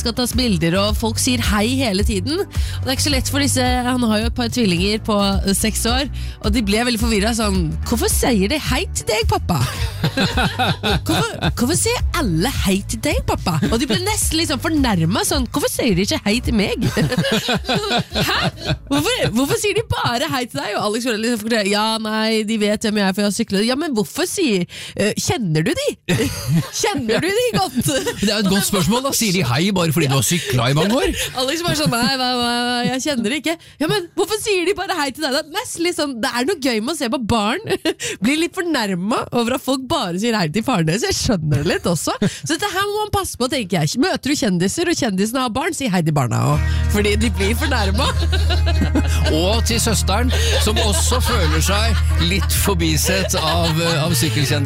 skal tas bilder, og folk sier hei hele tiden. Og det ikke så lett for disse, han har jo et par tvillinger på 6 år, og de ble veldig forvirret sånn, hvorfor sier de hei til deg, pappa? Hvorfor sier alle hei til deg, pappa? Og de ble nesten liksom fornærmet sånn, hvorfor sier de ikke hei til meg? Hæ? Hvorfor sier de bare hei til deg? Og Alex ville liksom forklare, ja, nei, de vet hvem jeg er for jeg har syklet. Ja, men hvorfor sier, kjenner du de? Kjenner du de godt? Det et godt spørsmål da, sier de hei bare fordi du har syklet i mange år? Alex bare sånn, nei, jeg kjenner det ikke. Ja, men hvorfor sier de bare hei til deg? Det er noe gøy med å se på barn bli litt fornærmet over at folk bare sier hei til faren deres. Jeg skjønner det litt også. Så dette her må man passe på, tenker jeg. Møter du kjendiser, og kjendisene har barn, si hei til barna også, fordi de blir fornærmet. Og til søsteren, som også føler seg litt forbisett av sykkelkjendiser.